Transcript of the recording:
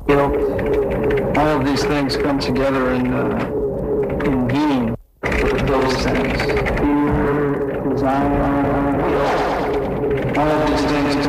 guilt, all of these things come together in being with those things. Fear, desire, guilt, all of these things